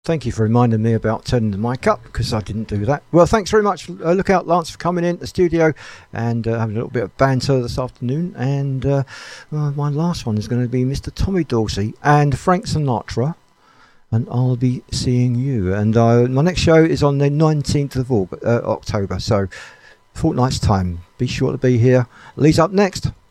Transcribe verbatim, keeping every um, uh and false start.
Thank you for reminding me about turning the mic up, because I didn't do that. Well, thanks very much. Uh, look out, Lance, for coming in the studio and uh, having a little bit of banter this afternoon. And uh, well, my last one is going to be Mister Tommy Dorsey and Frank Sinatra. And I'll be seeing you. And uh, my next show is on the nineteenth of August, uh, October. So, fortnight's time. Be sure to be here. Lee's up next.